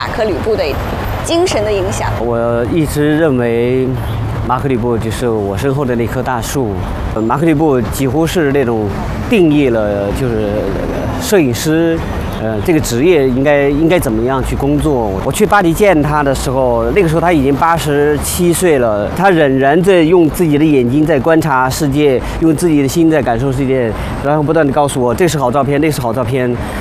马克·吕布的精神的影响？ 我一直认为，马克·吕布就是我身后的那棵大树。马克·吕布几乎是那种定义了，就是摄影师。这个职业应该怎么样去工作？我去巴黎见他的时候，那个时候他已经87岁了，他仍然在用自己的眼睛在观察世界，用自己的心在感受世界，然后不断地告诉我这是好照片，那是好照片。